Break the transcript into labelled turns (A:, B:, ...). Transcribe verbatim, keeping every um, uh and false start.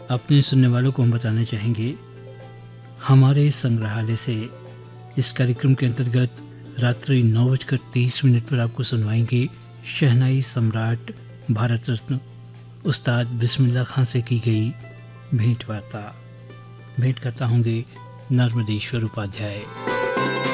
A: अपने सुनने वालों को हम बताना चाहेंगे, हमारे संग्रहालय से इस कार्यक्रम के अंतर्गत रात्रि नौ बजकर तीस मिनट पर आपको सुनवाएंगे शहनाई सम्राट भारत रत्न उस्ताद बिस्मिल्लाह खां से की गई भेंट वार्ता। भेंट करता होंगे नर्मदेश्वर उपाध्याय।